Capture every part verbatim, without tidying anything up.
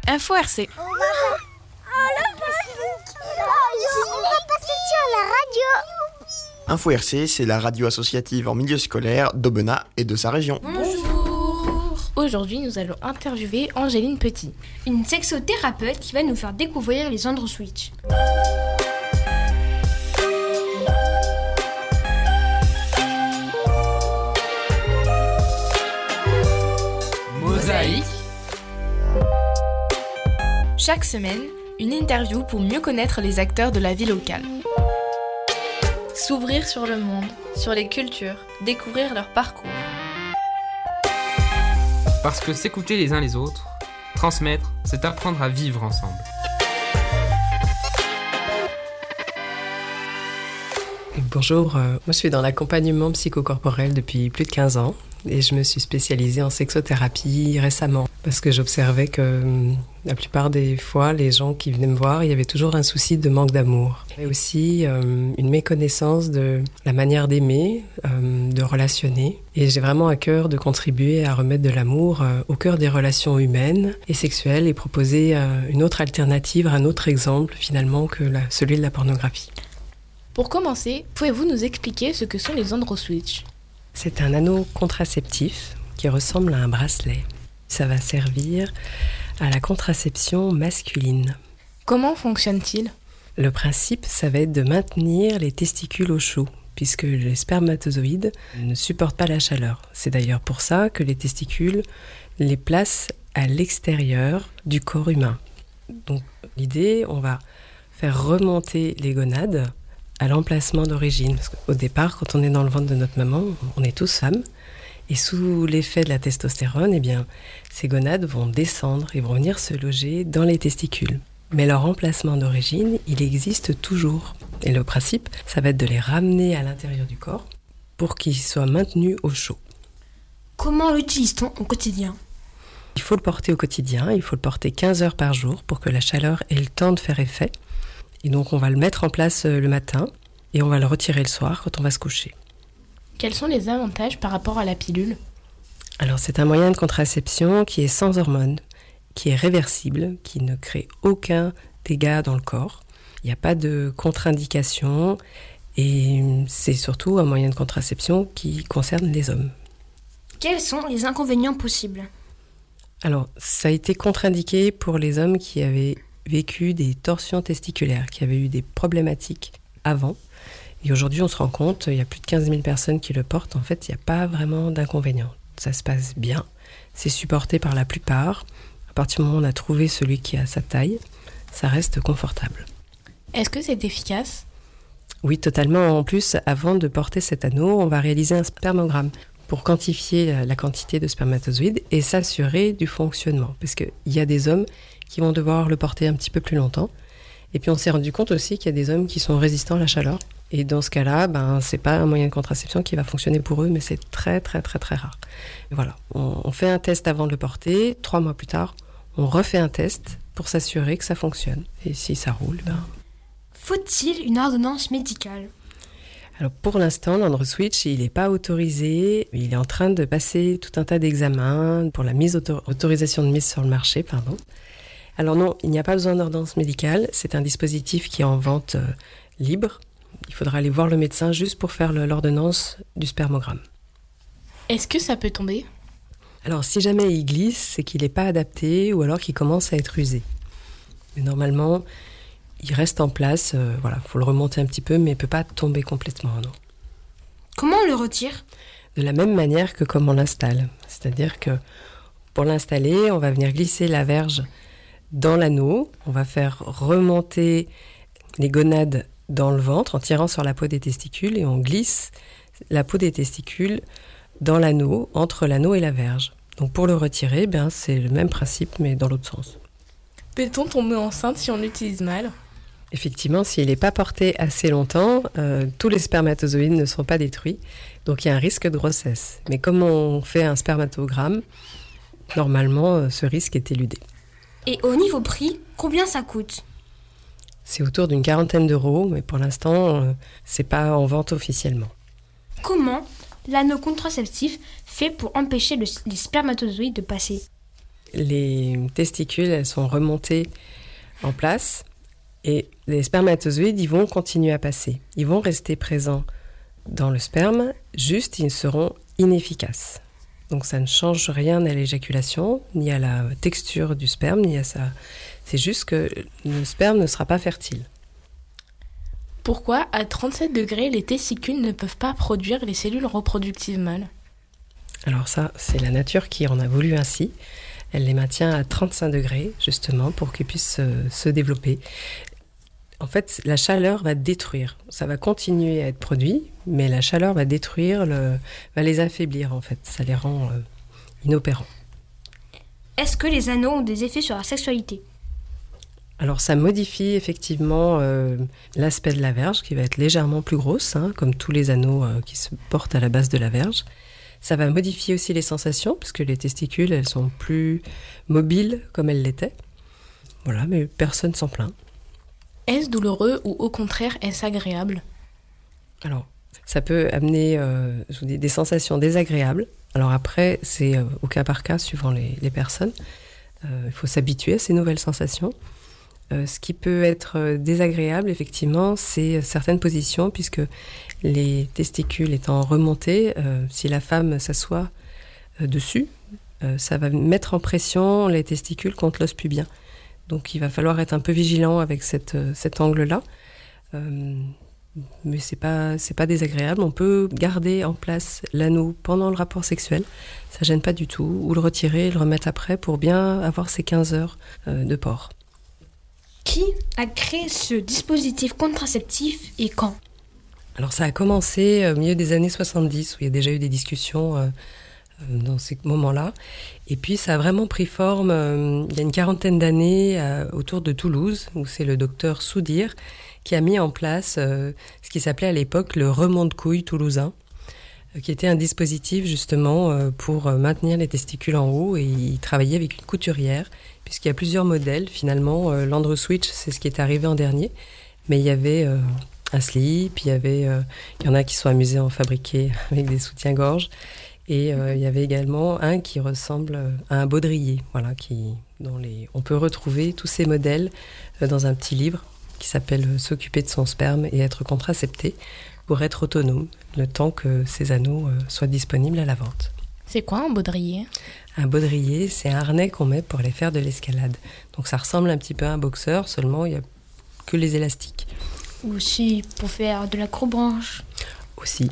Info R C. On va, oh, la on va passer sur la radio. Info R C, c'est la radio associative en milieu scolaire d'Aubenas et de sa région. Bonjour. Aujourd'hui, nous allons interviewer Angéline Petit, une sexothérapeute qui va nous faire découvrir les androswitch. Mosaïque. Chaque semaine, une interview pour mieux connaître les acteurs de la vie locale. S'ouvrir sur le monde, sur les cultures, découvrir leur parcours. Parce que s'écouter les uns les autres, transmettre, c'est apprendre à vivre ensemble. Bonjour, euh, moi je suis dans l'accompagnement psychocorporel depuis plus de quinze ans et je me suis spécialisée en sexothérapie récemment parce que j'observais que euh, la plupart des fois, les gens qui venaient me voir, il y avait toujours un souci de manque d'amour. Et aussi euh, une méconnaissance de la manière d'aimer, euh, de relationner. Et j'ai vraiment à cœur de contribuer à remettre de l'amour euh, au cœur des relations humaines et sexuelles et proposer euh, une autre alternative, un autre exemple finalement que la, celui de la pornographie. Pour commencer, pouvez-vous nous expliquer ce que sont les androswitch ? C'est un anneau contraceptif qui ressemble à un bracelet. Ça va servir à la contraception masculine. Comment fonctionne-t-il ? Le principe, ça va être de maintenir les testicules au chaud, puisque les spermatozoïdes ne supportent pas la chaleur. C'est d'ailleurs pour ça que les testicules les placent à l'extérieur du corps humain. Donc l'idée, on va faire remonter les gonades à l'emplacement d'origine. Parce qu'au départ, quand on est dans le ventre de notre maman, on est tous femmes. Et sous l'effet de la testostérone, eh bien, ces gonades vont descendre et vont venir se loger dans les testicules. Mais leur emplacement d'origine, il existe toujours. Et le principe, ça va être de les ramener à l'intérieur du corps pour qu'ils soient maintenus au chaud. Comment l'utilise-t-on au quotidien ? Il faut le porter au quotidien, il faut le porter quinze heures par jour pour que la chaleur ait le temps de faire effet. Et donc on va le mettre en place le matin et on va le retirer le soir quand on va se coucher. Quels sont les avantages par rapport à la pilule ? Alors c'est un moyen de contraception qui est sans hormones, qui est réversible, qui ne crée aucun dégât dans le corps. Il n'y a pas de contre-indication et c'est surtout un moyen de contraception qui concerne les hommes. Quels sont les inconvénients possibles ? Alors ça a été contre-indiqué pour les hommes qui avaient vécu des torsions testiculaires, qui avaient eu des problématiques avant. Et aujourd'hui, on se rend compte, il y a plus de quinze mille personnes qui le portent. En fait, il n'y a pas vraiment d'inconvénient. Ça se passe bien. C'est supporté par la plupart. À partir du moment où on a trouvé celui qui a sa taille, ça reste confortable. Est-ce que c'est efficace ? Oui, totalement. En plus, avant de porter cet anneau, on va réaliser un spermogramme pour quantifier la quantité de spermatozoïdes et s'assurer du fonctionnement. Parce qu'il y a des hommes qui vont devoir le porter un petit peu plus longtemps. Et puis on s'est rendu compte aussi qu'il y a des hommes qui sont résistants à la chaleur. Et dans ce cas-là, ben, c'est pas un moyen de contraception qui va fonctionner pour eux, mais c'est très très très très rare. Et voilà, on, on fait un test avant de le porter. Trois mois plus tard, on refait un test pour s'assurer que ça fonctionne. Et si ça roule, ben... Faut-il une ordonnance médicale ? Alors pour l'instant, l'androswitch, il n'est pas autorisé. Il est en train de passer tout un tas d'examens pour la mise auto- autorisation de mise sur le marché, pardon. Alors non, il n'y a pas besoin d'ordonnance médicale. C'est un dispositif qui est en vente euh, libre. Il faudra aller voir le médecin juste pour faire le, l'ordonnance du spermogramme. Est-ce que ça peut tomber ? Alors si jamais il glisse, c'est qu'il n'est pas adapté ou alors qu'il commence à être usé. Mais normalement, il reste en place. Euh, voilà, il faut le remonter un petit peu, mais il ne peut pas tomber complètement, non. Comment on le retire ? De la même manière que comme on l'installe. C'est-à-dire que pour l'installer, on va venir glisser la verge dans l'anneau. On va faire remonter les gonades dans le ventre en tirant sur la peau des testicules et on glisse la peau des testicules dans l'anneau, entre l'anneau et la verge. Donc pour le retirer, ben, c'est le même principe mais dans l'autre sens. Peut-on tomber enceinte si on l'utilise mal ? Effectivement, s'il n'est pas porté assez longtemps, euh, tous les spermatozoïdes ne sont pas détruits, donc il y a un risque de grossesse. Mais comme on fait un spermatogramme, normalement euh, ce risque est éludé. Et au niveau prix, combien ça coûte ? C'est autour d'une quarantaine d'euros, mais pour l'instant, euh, c'est pas en vente officiellement. Comment l'anneau contraceptif fait pour empêcher le, les spermatozoïdes de passer ? les testicules, elles sont remontées en place et les spermatozoïdes, ils vont continuer à passer. Ils vont rester présents dans le sperme, juste ils seront inefficaces. Donc ça ne change rien à l'éjaculation, ni à la texture du sperme, ni à ça. C'est juste que le sperme ne sera pas fertile. Pourquoi, à trente-sept degrés, les testicules ne peuvent pas produire les cellules reproductives mâles ? Alors ça, c'est la nature qui en a voulu ainsi. Elle les maintient à trente-cinq degrés, justement, pour qu'ils puissent se, se développer. En fait, la chaleur va détruire. Ça va continuer à être produit, mais la chaleur va détruire, le, va les affaiblir, en fait. Ça les rend euh, inopérants. Est-ce que les anneaux ont des effets sur la sexualité ? Alors, ça modifie effectivement euh, l'aspect de la verge, qui va être légèrement plus grosse, hein, comme tous les anneaux euh, qui se portent à la base de la verge. Ça va modifier aussi les sensations, puisque les testicules, elles sont plus mobiles comme elles l'étaient. Voilà, mais personne s'en plaint. Est-ce douloureux ou au contraire est-ce agréable ? Alors, ça peut amener euh, je vous dis, des sensations désagréables. Alors après, c'est euh, au cas par cas, suivant les, les personnes. Euh, il faut s'habituer à ces nouvelles sensations. Euh, ce qui peut être euh, désagréable, effectivement, c'est certaines positions, puisque les testicules étant remontés, euh, si la femme s'assoit euh, dessus, euh, ça va mettre en pression les testicules contre l'os pubien. Donc il va falloir être un peu vigilant avec cette, cet angle-là. Euh, mais c'est pas, c'est pas désagréable. On peut garder en place l'anneau pendant le rapport sexuel. Ça gêne pas du tout. Ou le retirer et le remettre après pour bien avoir ces quinze heures euh, de port. Qui a créé ce dispositif contraceptif et quand ? Alors ça a commencé au milieu des années soixante-dix, où il y a déjà eu des discussions euh, dans ces moments-là. Et puis ça a vraiment pris forme euh, il y a une quarantaine d'années euh, autour de Toulouse, où c'est le docteur Soudir qui a mis en place euh, ce qui s'appelait à l'époque le remonte-couille toulousain, euh, qui était un dispositif justement euh, pour maintenir les testicules en haut, et il travaillait avec une couturière, puisqu'il y a plusieurs modèles. Finalement, euh, l'Androswitch, c'est ce qui est arrivé en dernier, mais il y avait euh, un slip, il y avait, euh, il y en a qui sont amusés à en fabriquer avec des soutiens-gorge. Et euh, il y avait également un qui ressemble à un baudrier, voilà, qui, dont les, on peut retrouver tous ces modèles euh, dans un petit livre qui s'appelle « S'occuper de son sperme et être contracepté » pour être autonome, le temps que ces anneaux euh, soient disponibles à la vente. C'est quoi un baudrier ? Un baudrier, c'est un harnais qu'on met pour aller faire de l'escalade. Donc ça ressemble un petit peu à un boxeur, seulement il n'y a que les élastiques. Ou aussi pour faire de l'acrobranche. Aussi.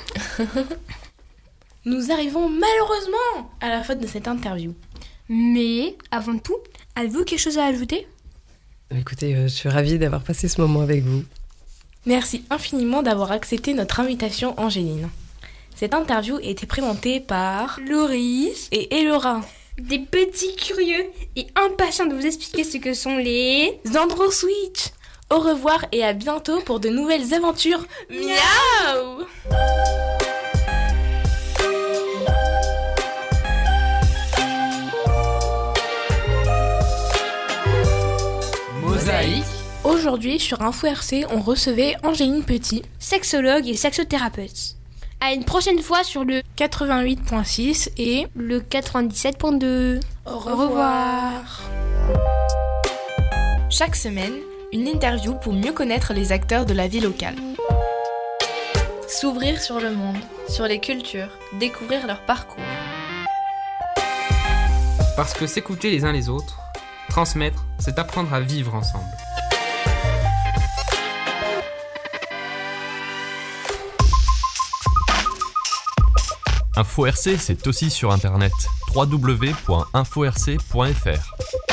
Nous arrivons malheureusement à la fin de cette interview. Mais, avant tout, avez-vous quelque chose à ajouter ? Écoutez, euh, je suis ravie d'avoir passé ce moment avec vous. Merci infiniment d'avoir accepté notre invitation, Angéline. Cette interview a été présentée par Loris et Elora. Des petits curieux et impatients de vous expliquer ce que sont les... Androswitch. Au revoir et à bientôt pour de nouvelles aventures. Miaou. Mosaïque. Aujourd'hui, sur Info R C, on recevait Angéline Petit, sexologue et sexothérapeute. À une prochaine fois sur le quatre-vingt-huit point six et le quatre-vingt-dix-sept point deux. Au revoir. Au revoir. Chaque semaine, une interview pour mieux connaître les acteurs de la vie locale. S'ouvrir sur le monde, sur les cultures, découvrir leur parcours. Parce que s'écouter les uns les autres, transmettre, c'est apprendre à vivre ensemble. Info R C, c'est aussi sur internet. w w w point info r c point f r